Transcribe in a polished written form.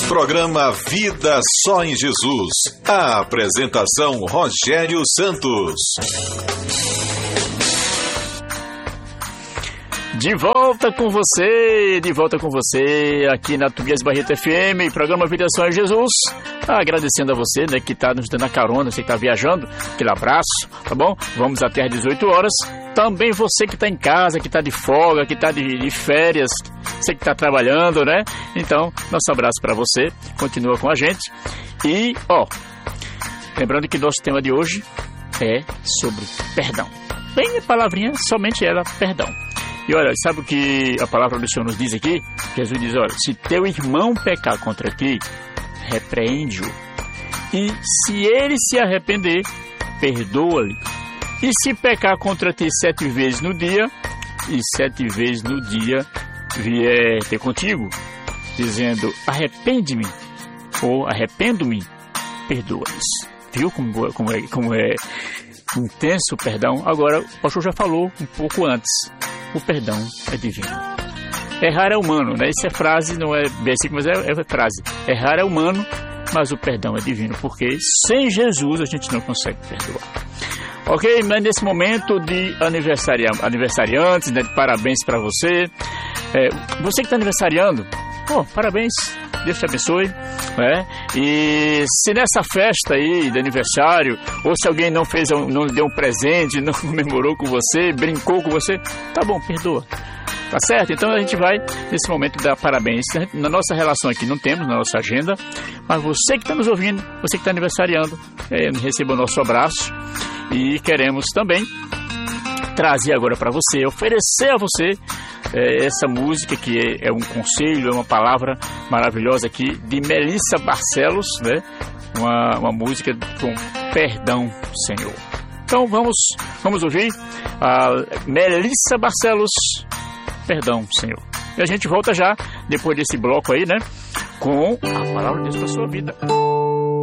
Programa Vida Só em Jesus. A apresentação Rogério Santos. De volta com você aqui na Tobias Barreto FM, programa Vida Só em Jesus. Agradecendo a você, né, que está nos dando a carona, você que está viajando, aquele abraço, tá bom? Vamos até às 18 horas. Também você que está em casa, que está de folga, que está de férias, você que está trabalhando, né? Então, nosso abraço para você, continua com a gente. E, lembrando que nosso tema de hoje é sobre perdão. Bem, a palavrinha, somente ela, perdão. E olha, sabe o que a palavra do Senhor nos diz aqui? Jesus diz, olha, se teu irmão pecar contra ti, repreende-o. E se ele se arrepender, perdoa-lhe. E se pecar contra ti 7 vezes no dia, e 7 vezes no dia vier ter contigo, dizendo, arrepende-me, ou arrependo-me, perdoa-lhes. Viu como é intenso o perdão? Agora, o pastor já falou um pouco antes. O perdão é divino. Errar é humano, né? Isso é frase, não é versículo, mas é frase. Errar é humano, mas o perdão é divino, porque sem Jesus a gente não consegue perdoar. Ok? Mas nesse momento de aniversariantes, né? De parabéns para você. Você que está aniversariando, parabéns. Deus te abençoe, né? E se nessa festa aí de aniversário, ou se alguém não deu um presente, não comemorou com você, brincou com você, tá bom, perdoa. Tá certo? Então a gente vai, nesse momento, dar parabéns. Na nossa relação aqui não temos, na nossa agenda, mas você que está nos ouvindo, você que está aniversariando, receba o nosso abraço e queremos também trazer agora para você, oferecer a você essa música que é um conselho, é uma palavra maravilhosa aqui de Melissa Barcelos, né? Uma música com Perdão, Senhor. Então vamos ouvir a Melissa Barcelos, Perdão, Senhor. E a gente volta já, depois desse bloco aí, né? Com a palavra de Deus para a sua vida.